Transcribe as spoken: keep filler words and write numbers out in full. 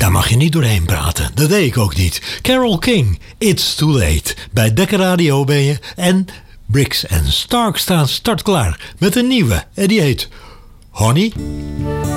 Daar mag je niet doorheen praten. Dat deed ik ook niet. Carole King, It's Too Late. Bij Dekker Radio ben je. En Briggs en Stark staan startklaar met een nieuwe. En die heet Honey.